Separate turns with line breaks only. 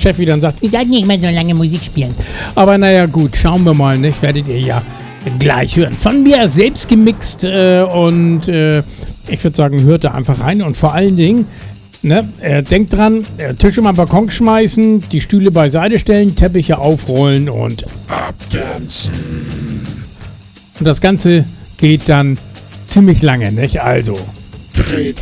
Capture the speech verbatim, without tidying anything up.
Steffi dann sagt,
Ich sollte nicht mehr so lange Musik spielen.
aber naja gut, schauen wir mal, nicht? Werdet ihr ja gleich hören. Von mir selbst gemixt äh, und äh, ich würde sagen, hört da einfach rein und vor allen Dingen, ne, äh, denkt dran, äh, Tische mal Balkon schmeißen, die Stühle beiseite stellen, Teppiche aufrollen und abdancen. Und das Ganze geht dann ziemlich lange, nicht? Also, dreht